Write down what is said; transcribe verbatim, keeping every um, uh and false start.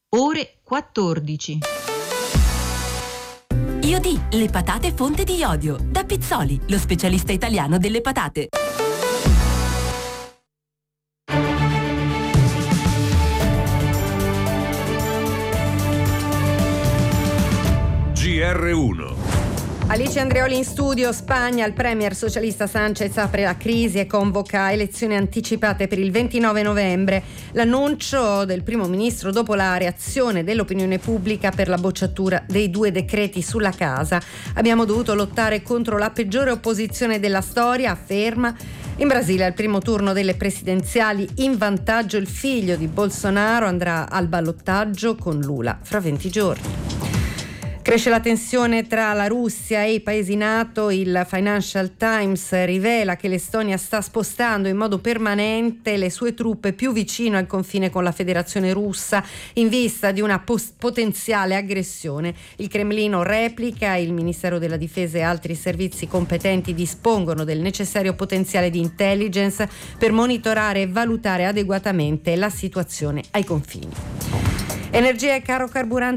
Ore quattordici. Iodì, le patate fonte di iodio. Da Pizzoli, lo specialista italiano delle patate. G R uno. Alice Andreoli in studio. Spagna, il premier socialista Sanchez apre la crisi e convoca elezioni anticipate per il ventinove novembre. L'annuncio del primo ministro dopo la reazione dell'opinione pubblica per la bocciatura dei due decreti sulla casa. Abbiamo dovuto lottare contro la peggiore opposizione della storia, afferma. In Brasile, al primo turno delle presidenziali, in vantaggio il figlio di Bolsonaro andrà al ballottaggio con Lula fra venti giorni. Cresce la tensione tra la Russia e i paesi NATO. Il Financial Times rivela che l'Estonia sta spostando in modo permanente le sue truppe più vicino al confine con la Federazione Russa in vista di una pos- potenziale aggressione. Il Cremlino replica, il Ministero della Difesa e altri servizi competenti dispongono del necessario potenziale di intelligence per monitorare e valutare adeguatamente la situazione ai confini. Energia e caro carburante